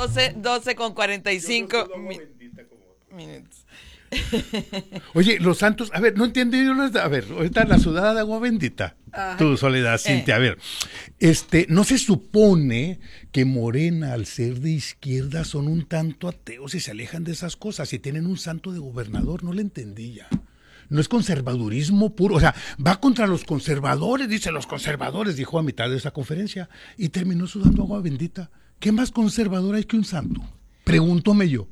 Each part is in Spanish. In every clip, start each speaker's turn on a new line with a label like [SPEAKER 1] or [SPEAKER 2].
[SPEAKER 1] 12 con 45 minutos.
[SPEAKER 2] Oye, los santos, a ver, no entiendo yo, a ver, ahorita la sudada de agua bendita, tu Soledad, Cintia, a ver, no se supone que Morena, al ser de izquierda, son un tanto ateos y se alejan de esas cosas, y tienen un santo de gobernador, no le entendí ya. No es conservadurismo puro, o sea, va contra los conservadores, dice los conservadores, dijo a mitad de esa conferencia, y terminó sudando agua bendita. ¿Qué más conservador hay que un santo? Pregúntome yo.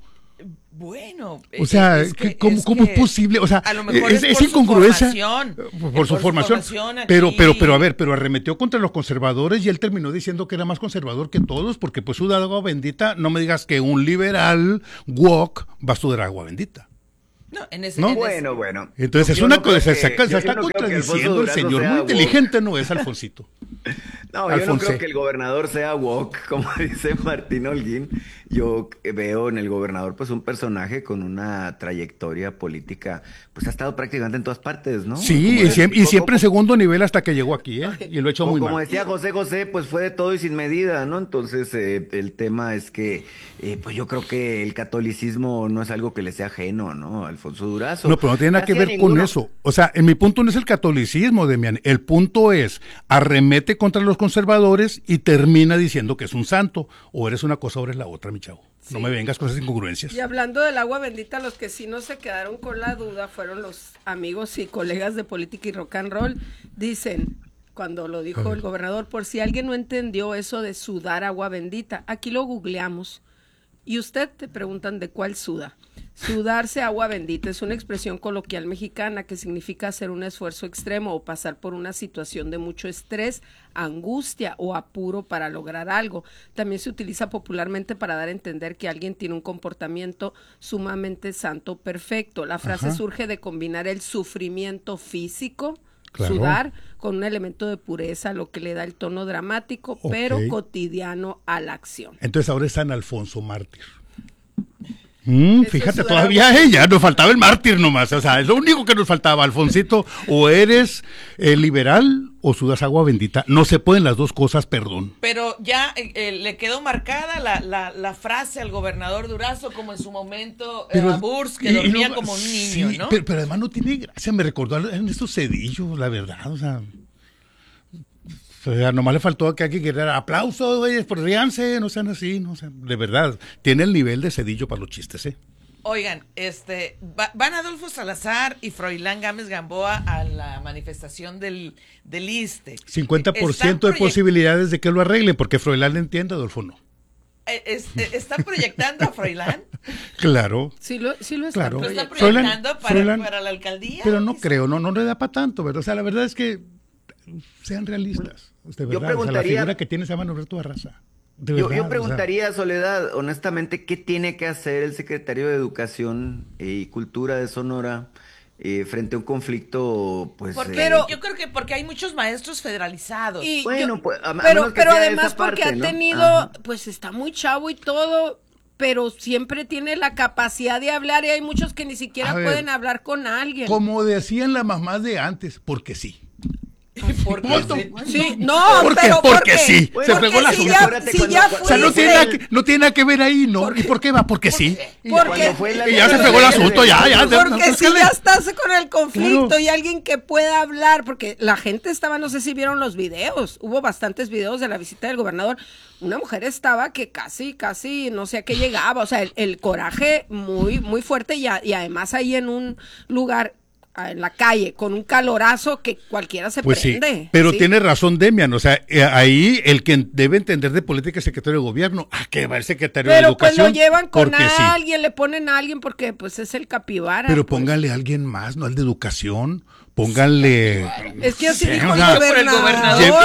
[SPEAKER 1] Bueno,
[SPEAKER 2] o sea, ¿cómo es posible? O sea,
[SPEAKER 1] a lo mejor
[SPEAKER 2] es incongruencia por su formación, pero a ver, pero arremetió contra los conservadores y él terminó diciendo que era más conservador que todos, porque pues suda agua bendita. No me digas que un liberal woke va a sudar agua bendita.
[SPEAKER 1] No,
[SPEAKER 3] Bueno.
[SPEAKER 2] Entonces es una cosa, se está contradiciendo el señor, muy inteligente no es Alfonsito.
[SPEAKER 3] No, yo no creo que el gobernador sea woke, como dice Martín Holguín. Yo veo en el gobernador pues un personaje con una trayectoria política, pues ha estado prácticamente en todas partes, ¿no?
[SPEAKER 2] Sí, y siempre en segundo nivel hasta que llegó aquí, y lo ha hecho muy mal.
[SPEAKER 3] Como decía José, pues fue de todo y sin medida, ¿no? Entonces el tema es que pues yo creo que el catolicismo no es algo que le sea ajeno, ¿no? Alfonso Durazo.
[SPEAKER 2] No, pero no tiene nada que ver con eso. O sea, en mi punto no es el catolicismo, Demian. El punto es, arremete contra los conservadores y termina diciendo que es un santo. O eres una cosa o eres la otra, mi chavo. Sí. No me vengas con esas incongruencias.
[SPEAKER 4] Y hablando del agua bendita, los que sí no se quedaron con la duda fueron los amigos y colegas de Política y Rock and Roll. Dicen, cuando lo dijo el gobernador, por si alguien no entendió eso de sudar agua bendita, aquí lo googleamos. Y usted te preguntan de cuál suda. Sudarse agua bendita es una expresión coloquial mexicana que significa hacer un esfuerzo extremo o pasar por una situación de mucho estrés, angustia o apuro para lograr algo. También se utiliza popularmente para dar a entender que alguien tiene un comportamiento sumamente santo, perfecto. La frase surge de combinar el sufrimiento físico, sudar, con un elemento de pureza, lo que le da el tono dramático, pero cotidiano a la acción.
[SPEAKER 2] Entonces ahora es San Alfonso mártir. Fíjate, todavía ella, nos faltaba el mártir nomás, o sea, es lo único que nos faltaba, Alfonsito, o eres liberal o sudas agua bendita, no se pueden las dos cosas, perdón.
[SPEAKER 1] Pero ya le quedó marcada la frase al gobernador Durazo, como en su momento a Burs, que dormía como un niño,
[SPEAKER 2] sí,
[SPEAKER 1] ¿no?
[SPEAKER 2] Pero además no tiene gracia, me recordó en estos Cedillo, la verdad, o sea, nomás le faltó que alguien quisiera aplausos, güey, por ríanse, no sean así, no sean, de verdad, tiene el nivel de Cedillo para los chistes, ¿eh?
[SPEAKER 1] Oigan, van Adolfo Salazar y Froilán Gámez Gamboa a la manifestación del ISSSTE.
[SPEAKER 2] 50% de posibilidades de que lo arreglen, porque Froilán le entiende, Adolfo no.
[SPEAKER 1] ¿Están proyectando a Froilán?
[SPEAKER 2] Claro.
[SPEAKER 4] Sí lo están
[SPEAKER 2] claro.
[SPEAKER 1] ¿Lo están proyectando para la alcaldía?
[SPEAKER 2] Pero no creo, no le da para tanto, ¿verdad? O sea, la verdad es que sean realistas. De verdad,
[SPEAKER 3] yo preguntaría,
[SPEAKER 2] o sea, la figura que tiene se llama Norberto Barraza.
[SPEAKER 3] Yo preguntaría, Soledad, honestamente, ¿qué tiene que hacer el secretario de Educación y Cultura de Sonora frente a un conflicto, pues...
[SPEAKER 1] yo creo que porque hay muchos maestros federalizados.
[SPEAKER 4] Pero además porque ha tenido, pues está muy chavo y todo, pero siempre tiene la capacidad de hablar y hay muchos que ni siquiera pueden hablar con alguien.
[SPEAKER 2] Como decían las mamás de antes, porque sí.
[SPEAKER 1] Porque
[SPEAKER 4] sí, no,
[SPEAKER 2] porque sí,
[SPEAKER 4] se
[SPEAKER 2] fregó la
[SPEAKER 4] suya.
[SPEAKER 2] O sea, no tiene nada que ver ahí, ¿no? ¿Y por qué va? Porque sí.
[SPEAKER 4] Y
[SPEAKER 2] ya se fregó el asunto, ya.
[SPEAKER 4] Porque si ya estás con el conflicto y alguien que pueda hablar, porque la gente estaba, no sé si vieron los videos, hubo bastantes videos de la visita del gobernador. Una mujer estaba que casi, no sé a qué llegaba, o sea, el coraje muy, muy fuerte y además ahí en un lugar, en la calle, con un calorazo que cualquiera se prende.
[SPEAKER 2] Sí, pero tiene razón Demian, o sea, ahí el que debe entender de política es el secretario de gobierno. ¿Qué va el secretario de educación?
[SPEAKER 4] Pero pues lo llevan con alguien, le ponen a alguien porque pues es el capibara.
[SPEAKER 2] Pero póngale a alguien más, no al de educación. Pónganle.
[SPEAKER 4] Es que así dijo el gobernador.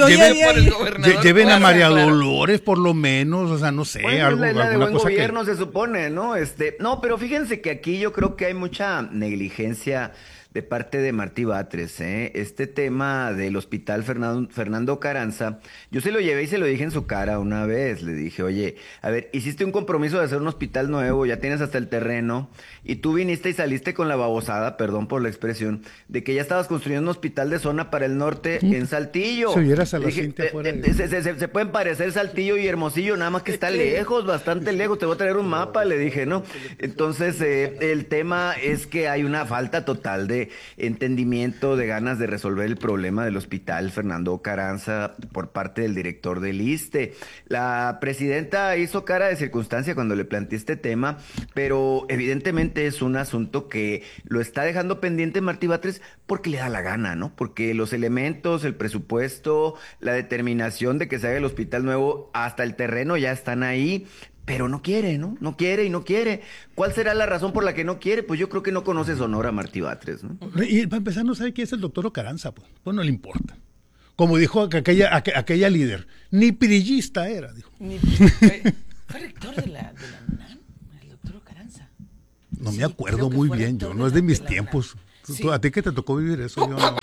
[SPEAKER 2] Lleven a María Dolores, por lo menos, o sea, no sé,
[SPEAKER 3] algo de buen gobierno se supone, ¿no? No, pero fíjense que aquí yo creo que hay mucha negligencia de parte de Martí Batres, ¿eh? Este tema del hospital Fernando Carranza, yo se lo llevé y se lo dije en su cara una vez. Le dije, oye, a ver, hiciste un compromiso de hacer un hospital nuevo, ya tienes hasta el terreno, y tú viniste y saliste con la babosada, perdón por la expresión, de que ya estabas construyendo un hospital de zona para el norte en Saltillo.
[SPEAKER 2] Si vieras a la Cintia afuera.
[SPEAKER 3] Se pueden parecer Saltillo y Hermosillo, nada más que está lejos, bastante lejos, te voy a traer un mapa, le dije, ¿no? Entonces, el tema es que hay una falta total de entendimiento, de ganas de resolver el problema del hospital Fernando Carranza por parte del director del ISSSTE. La presidenta hizo cara de circunstancia cuando le planteé este tema, pero evidentemente es un asunto que lo está dejando pendiente Martí Batres porque le da la gana, ¿no? Porque los elementos, el presupuesto, la determinación de que se haga el hospital nuevo, hasta el terreno ya están ahí, pero no quiere, ¿no? No quiere y no quiere. ¿Cuál será la razón por la que no quiere? Pues yo creo que no conoce Sonora Martí Batres, ¿no?
[SPEAKER 2] Y para empezar no sabe quién es el doctor Carranza, pues no le importa. Como dijo aquella líder, ni pirillista era, dijo.
[SPEAKER 1] Fue rector de la UNAM, el doctor Carranza.
[SPEAKER 2] No me acuerdo muy bien, yo no es de mis tiempos.
[SPEAKER 1] Sí.
[SPEAKER 2] ¿A ti que te tocó vivir eso? Yo no.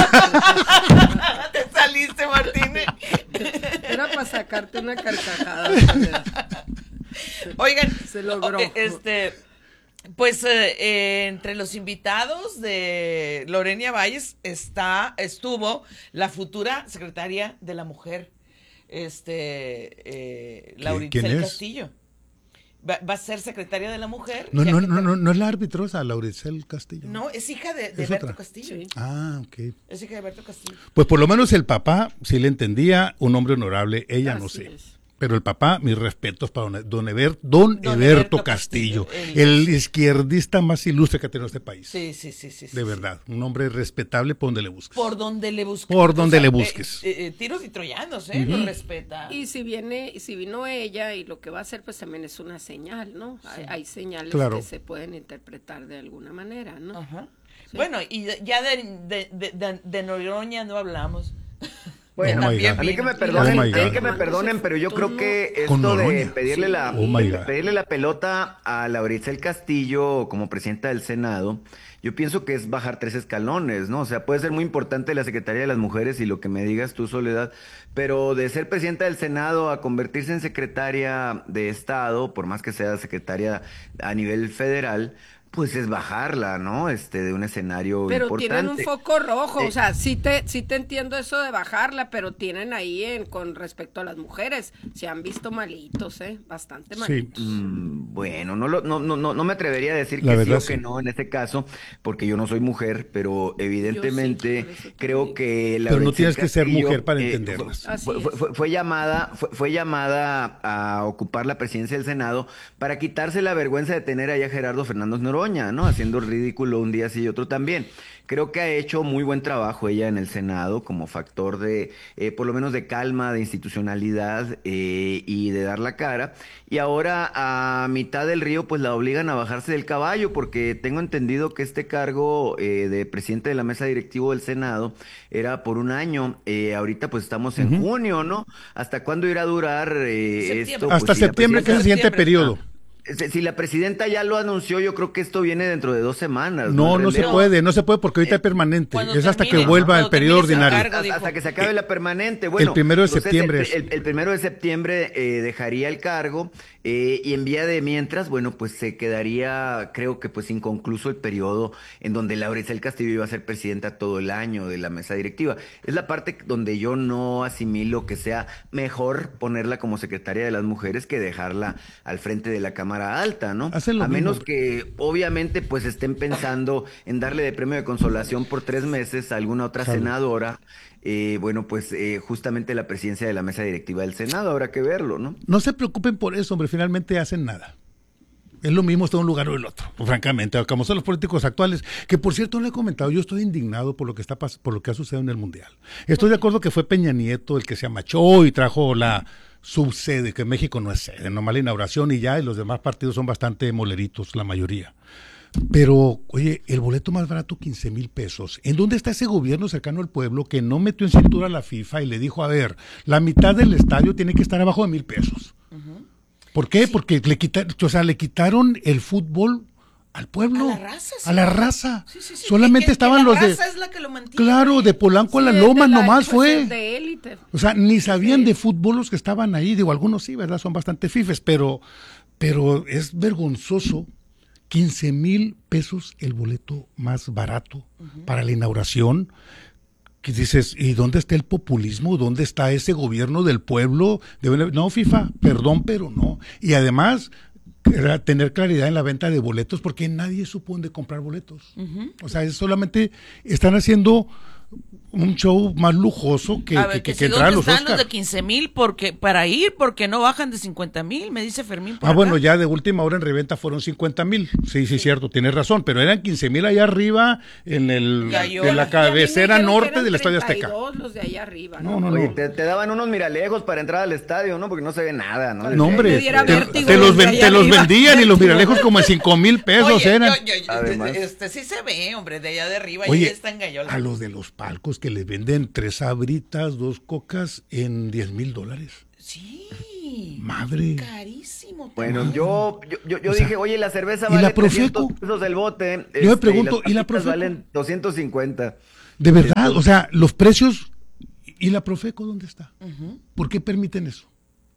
[SPEAKER 1] Te saliste, Martínez.
[SPEAKER 4] Era para sacarte una carcajada.
[SPEAKER 1] Oigan,
[SPEAKER 4] se logró.
[SPEAKER 1] Pues entre los invitados de Lorena Valles estuvo la futura secretaria de la Mujer, Lauricel Castillo. Va a ser secretaria de la Mujer.
[SPEAKER 2] No es la arbitrosa, Lauricel Castillo.
[SPEAKER 1] No, es hija de Berto Castillo. Sí.
[SPEAKER 2] Ah, ok.
[SPEAKER 1] Es hija de Berto Castillo.
[SPEAKER 2] Pues por lo menos el papá, sí le entendía, un hombre honorable, ella no sé. Pero el papá, mis respetos para don Eberto Castillo, el izquierdista más ilustre que ha tenido este país.
[SPEAKER 1] Sí.
[SPEAKER 2] De verdad, un hombre respetable por donde le busques.
[SPEAKER 1] Por donde le busques.
[SPEAKER 2] Por donde le busques.
[SPEAKER 1] Tiros y troyanos, lo respeta.
[SPEAKER 4] Y si vino ella y lo que va a hacer, pues también es una señal, ¿no? Sí. Hay señales que se pueden interpretar de alguna manera, ¿no?
[SPEAKER 1] Ajá. Sí. Bueno, y ya de Noroña no hablamos.
[SPEAKER 3] Bueno, a mí que me perdonen, pero yo creo que esto de pedirle la pelota a Lauricel Castillo como presidenta del Senado, yo pienso que es bajar 3 escalones, ¿no? O sea, puede ser muy importante la Secretaría de las Mujeres y lo que me digas tú, Soledad, pero de ser presidenta del Senado a convertirse en secretaria de Estado, por más que sea secretaria a nivel federal, pues es bajarla, ¿no? De un escenario
[SPEAKER 4] pero
[SPEAKER 3] importante.
[SPEAKER 4] Pero tienen un foco rojo, o sea, sí te entiendo eso de bajarla, pero tienen ahí con respecto a las mujeres, se han visto malitos, bastante malitos. Sí.
[SPEAKER 3] Bueno, no me atrevería a decir que sí o que no en este caso, porque yo no soy mujer, pero evidentemente creo que la
[SPEAKER 2] pero no tienes que ser mujer para entenderlas.
[SPEAKER 3] Fue llamada a ocupar la presidencia del Senado para quitarse la vergüenza de tener allá a Gerardo Fernández Noroña, ¿no? Haciendo el ridículo un día sí y otro también. Creo que ha hecho muy buen trabajo ella en el Senado como factor de, por lo menos de calma, de institucionalidad y de dar la cara. Y ahora a mitad del río pues la obligan a bajarse del caballo porque tengo entendido que este cargo de presidente de la mesa directiva del Senado era por un año. Ahorita pues estamos en junio, ¿no? ¿Hasta cuándo irá a durar esto?
[SPEAKER 2] Hasta pues, septiembre, que es el siguiente periodo.
[SPEAKER 3] Si la presidenta ya lo anunció, yo creo que esto viene dentro de 2 semanas.
[SPEAKER 2] No se puede porque ahorita es permanente. Es hasta que vuelva el periodo ordinario.
[SPEAKER 3] Hasta que se acabe la permanente. Bueno,
[SPEAKER 2] el 1 de septiembre.
[SPEAKER 3] El 1 de septiembre dejaría el cargo y en vía de mientras, bueno, pues se quedaría, creo que pues inconcluso el periodo en donde Lauricel Castillo iba a ser presidenta todo el año de la mesa directiva. Es la parte donde yo no asimilo que sea mejor ponerla como secretaria de las mujeres que dejarla al frente de la Cámara Alta, ¿no? A menos que obviamente pues estén pensando en darle de premio de consolación por 3 meses a alguna otra senadora, justamente la presidencia de la mesa directiva del Senado, habrá que verlo, ¿no?
[SPEAKER 2] No se preocupen por eso, hombre, finalmente hacen nada. Es lo mismo, está en un lugar o el otro, francamente, como son los políticos actuales, que por cierto no le he comentado, yo estoy indignado por lo que ha sucedido en el Mundial. Estoy de acuerdo que fue Peña Nieto el que se amachó y trajo la subsede, que México no es sede, nomás la inauguración y ya, y los demás partidos son bastante moleritos, la mayoría. Pero, oye, el boleto más barato, 15,000 pesos. ¿En dónde está ese gobierno cercano al pueblo que no metió en cintura a la FIFA y le dijo, a ver, la mitad del estadio tiene que estar abajo de 1,000 pesos? ¿Por qué? Sí. Porque le quitaron el fútbol al pueblo,
[SPEAKER 1] a la raza. Sí.
[SPEAKER 2] A la raza.
[SPEAKER 1] Sí.
[SPEAKER 2] Solamente estaban los de...
[SPEAKER 1] La raza es la que lo mantiene.
[SPEAKER 2] Claro, de Polanco a la Loma nomás fue.
[SPEAKER 4] De élite.
[SPEAKER 2] O sea, ni sabían de fútbol los que estaban ahí. Digo, algunos sí, ¿verdad? Son bastante fifes, pero es vergonzoso. 15,000 pesos el boleto más barato para la inauguración. Que dices, ¿y dónde está el populismo? ¿Dónde está ese gobierno del pueblo? No, FIFA, perdón, pero no. Y además, tener claridad en la venta de boletos, porque nadie supo dónde comprar boletos. O sea, es solamente están haciendo un show más lujoso que entrar a los Oscar.
[SPEAKER 1] Están los de 15,000 porque no bajan de 50,000, me dice Fermín.
[SPEAKER 2] Bueno, ya de última hora en reventa fueron 50,000. Sí, cierto, tienes razón, pero eran 15,000 allá arriba en la cabecera norte del Estadio Azteca.
[SPEAKER 4] Los de allá arriba.
[SPEAKER 2] No.
[SPEAKER 3] Oye, te daban unos miralejos para entrar al estadio, ¿no? Porque no se ve nada, ¿no?
[SPEAKER 2] No, hombre, te los vendían y los miralejos como en 5,000 pesos.
[SPEAKER 1] Oye,
[SPEAKER 2] eran.
[SPEAKER 1] Sí se ve, hombre, de allá de arriba.
[SPEAKER 2] Oye,
[SPEAKER 1] ya está en Gallola.
[SPEAKER 2] A los de los palcos que les venden 3 sabritas, 2 cocas en $10,000.
[SPEAKER 1] Sí.
[SPEAKER 2] Madre.
[SPEAKER 1] Carísimo.
[SPEAKER 3] Bueno, yo dije, oye, la cerveza vale
[SPEAKER 2] la Profeco?
[SPEAKER 3] 300 pesos el bote.
[SPEAKER 2] Yo me pregunto, ¿y la Profeco?
[SPEAKER 3] Valen 250.
[SPEAKER 2] De verdad, o sea, los precios. ¿Y la Profeco dónde está? ¿Por qué permiten eso?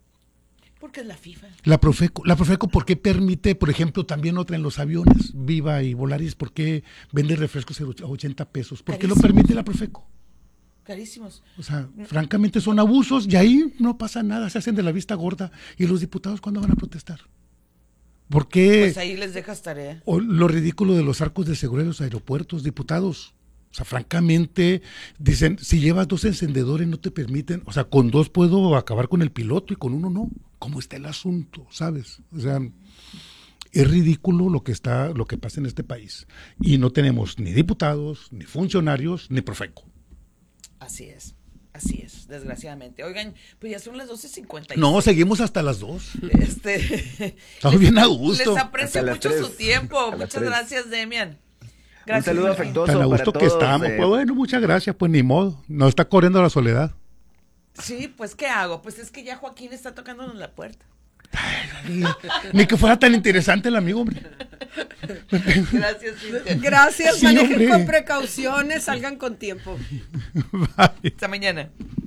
[SPEAKER 1] Porque es la FIFA.
[SPEAKER 2] La Profeco, ¿por qué permite, por ejemplo, también otra en los aviones, Viva y Volaris, por qué vende refrescos a 80 pesos? ¿Por qué lo permite la Profeco?
[SPEAKER 1] Carísimos.
[SPEAKER 2] O sea, francamente son abusos y ahí no pasa nada, se hacen de la vista gorda. ¿Y los diputados cuándo van a protestar? ¿Por qué?
[SPEAKER 1] Pues ahí les dejas tarea.
[SPEAKER 2] O lo ridículo de los arcos de seguridad de los aeropuertos, diputados. O sea, francamente, dicen, si llevas 2 encendedores no te permiten, o sea, con 2 puedo acabar con el piloto y con 1 no. ¿Cómo está el asunto? ¿Sabes? O sea, es ridículo lo que pasa en este país. Y no tenemos ni diputados, ni funcionarios, ni Profeco.
[SPEAKER 1] Así es, desgraciadamente. Oigan, pues ya son las 12:56.
[SPEAKER 2] No, seguimos hasta las 2. Estamos bien a gusto.
[SPEAKER 1] Les aprecio mucho su tiempo. Muchas gracias, Demian. Gracias,
[SPEAKER 3] un saludo afectuoso
[SPEAKER 2] tan a gusto
[SPEAKER 3] para
[SPEAKER 2] que
[SPEAKER 3] todos,
[SPEAKER 2] estamos. Pues bueno, muchas gracias, pues ni modo. Nos está corriendo la soledad.
[SPEAKER 1] Sí, pues ¿qué hago? Pues es que ya Joaquín está tocándonos la puerta.
[SPEAKER 2] Ni que fuera tan interesante el amigo, hombre.
[SPEAKER 1] Gracias, Cintia.
[SPEAKER 4] Gracias,
[SPEAKER 2] Sí,
[SPEAKER 4] manejen
[SPEAKER 2] hombre.
[SPEAKER 4] con precauciones, salgan con tiempo.
[SPEAKER 2] Bye.
[SPEAKER 1] Hasta mañana.